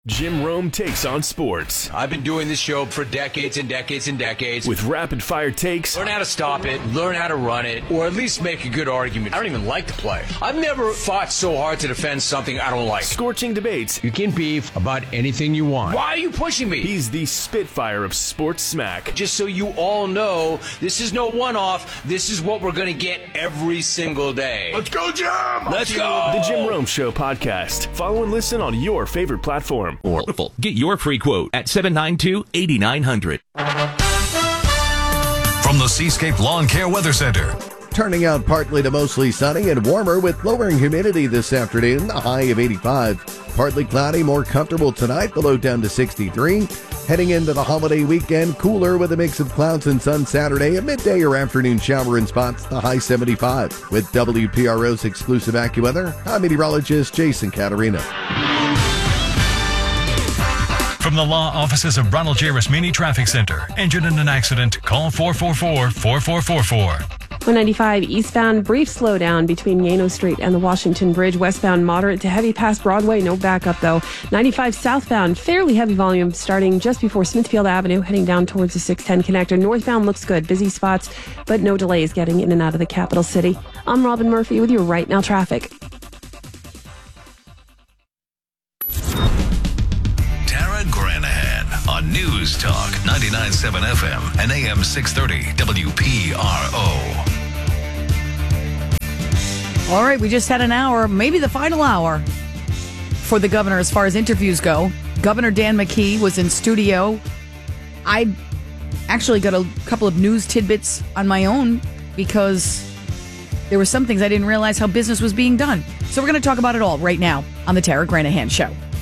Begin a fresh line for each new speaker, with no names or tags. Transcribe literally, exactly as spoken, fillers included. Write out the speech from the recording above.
Jim Rome takes on sports.
I've been doing this show for decades and decades and decades.
With rapid-fire takes.
Learn how to stop it, learn how to run it, or at least make a good argument. I don't even like the play. I've never fought so hard to defend something I don't like.
Scorching debates.
You can beef about anything you want. Why are you pushing me?
He's the Spitfire of sports smack.
Just so you all know, this is no one-off. This is what we're going to get every single day.
Let's go, Jim!
Let's go!
The Jim Rome Show podcast. Follow and listen on your favorite platform.
Wonderful. Get your free quote at seven nine two, eight nine zero zero.
From the Seascape Lawn Care Weather Center.
Turning out partly to mostly sunny and warmer with lowering humidity this afternoon, a high of eighty-five. Partly cloudy, more comfortable tonight, the low down to sixty-three. Heading into the holiday weekend, cooler with a mix of clouds and sun Saturday, a midday or afternoon shower in spots, the high seventy-five. With W P R O's exclusive AccuWeather, I'm meteorologist Jason Caterina.
From the law offices of Ronald J. Rasmini Traffic Center. Injured in an accident? Call four four four, four four four four.
one ninety-five eastbound, brief slowdown between Yano Street and the Washington Bridge. Westbound, moderate to heavy past Broadway. No backup, though. ninety-five southbound, fairly heavy volume starting just before Smithfield Avenue, heading down towards the six ten connector. Northbound looks good. Busy spots, but no delays getting in and out of the capital city. I'm Robin Murphy with your Right Now traffic.
Tara Granahan on News Talk ninety-nine point seven F M and A M six thirty W P R O.
All right, we just had an hour, maybe the final hour for the governor as far as interviews go. Governor Dan McKee was in studio. I actually got a couple of news tidbits on my own because there were some things I didn't realize how business was being done. So we're going to talk about it all right now on the Tara Granahan Show.